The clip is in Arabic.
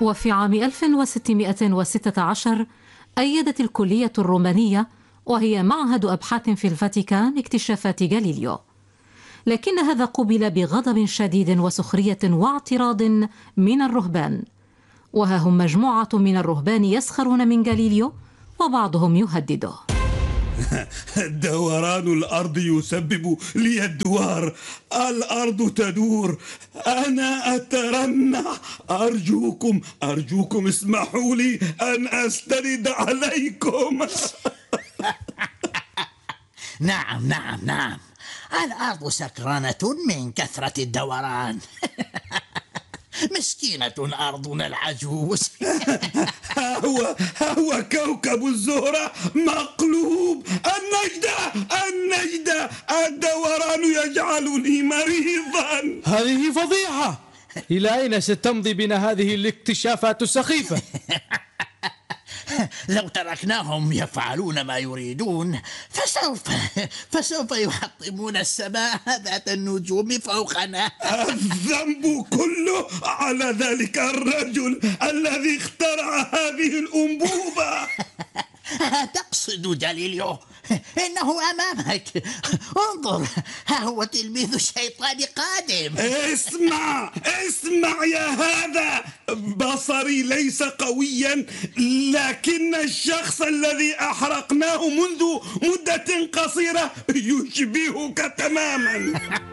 وفي عام 1616 أيدت الكلية الرومانية وهي معهد أبحاث في الفاتيكان اكتشافات غاليليو، لكن هذا قُبل بغضب شديد وسخرية واعتراض من الرهبان، وها هم مجموعة من الرهبان يسخرون من غاليليو وبعضهم يهدده. دوران الأرض يسبب لي الدوار، الأرض تدور، أنا أترنح. أرجوكم اسمحوا لي أن أستند عليكم. نعم، الأرض سكرانة من كثرة الدوران. مسكينة أرضنا العجوز. هو كوكب الزهرة مقلوب. النجدة الدوران يجعلني مريضا. هذه فضيحة. إلى أين ستمضي بنا هذه الاكتشافات السخيفة؟ لو تركناهم يفعلون ما يريدون فسوف يحطمون السماء ذات النجوم فوقنا. الذنب كله على ذلك الرجل الذي اخترع هذه الأنبوبة. تقصد جاليليو؟ إنه أمامك، انظر، ها هو تلميذ الشيطان قادم. اسمع يا هذا، بصري ليس قويا، لكن الشخص الذي أحرقناه منذ مدة قصيرة يشبهك تماما.